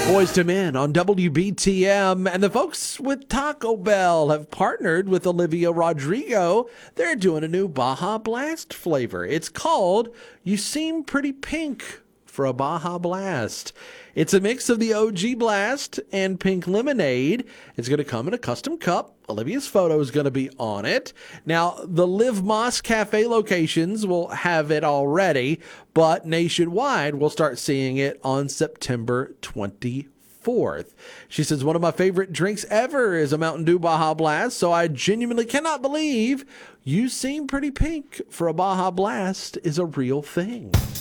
Boys to Men on WBTM, and the folks with Taco Bell have partnered with Olivia Rodrigo. They're doing a new Baja Blast flavor. It's called You Seem Pretty Pink for a Baja Blast. It's a mix of the OG Blast and pink lemonade. It's going to come in a custom cup. Olivia's photo is going to be on it. Now, the Live Moss Cafe locations will have it already, but nationwide, we'll start seeing it on September 24th. She says, one of my favorite drinks ever is a Mountain Dew Baja Blast, so I genuinely cannot believe You Seem Pretty Pink for a Baja Blast is a real thing.